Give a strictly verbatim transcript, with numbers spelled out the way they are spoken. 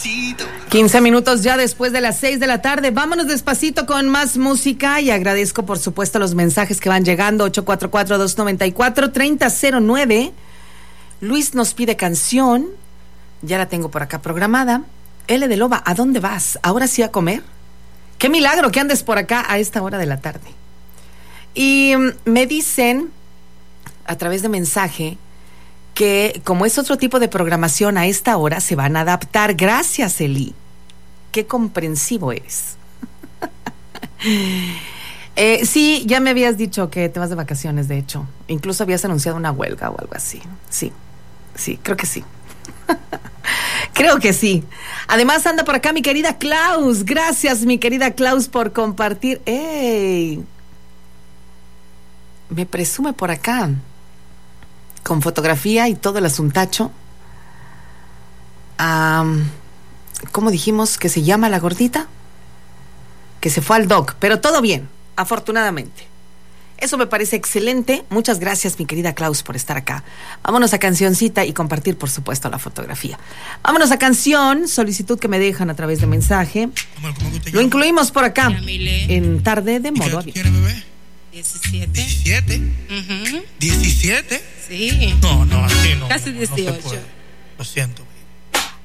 quince minutos ya después de las seis de la tarde. Vámonos despacito con más música y agradezco por supuesto los mensajes que van llegando. ocho cuatro cuatro, dos nueve cuatro, tres cero cero nueve. Luis nos pide canción. Ya la tengo por acá programada. L de Loba, ¿a dónde vas? ¿Ahora sí a comer? Qué milagro que andes por acá a esta hora de la tarde. Y me dicen a través de mensaje que como es otro tipo de programación a esta hora, se van a adaptar. Gracias, Eli. Qué comprensivo eres. eh, sí, ya me habías dicho que te vas de vacaciones, de hecho. Incluso habías anunciado una huelga o algo así. Sí, sí, creo que sí. Creo que sí. Además anda por acá mi querida Klaus. Gracias, mi querida Klaus, por compartir. ¡Ey! Me presume por acá con fotografía y todo el asuntacho. Um, ¿Cómo dijimos que se llama la gordita? Que se fue al doc, pero todo bien, afortunadamente. Eso me parece excelente. Muchas gracias, mi querida Klaus, por estar acá. Vámonos a cancioncita y compartir, por supuesto, la fotografía. Vámonos a canción, solicitud que me dejan a través de mensaje. Lo incluimos por acá en Tarde de Modo Abierto. diecisiete. ¿diecisiete? Uh-huh. ¿diecisiete? Sí. No, no, así no. Casi no, dieciocho. No se puede. Lo siento.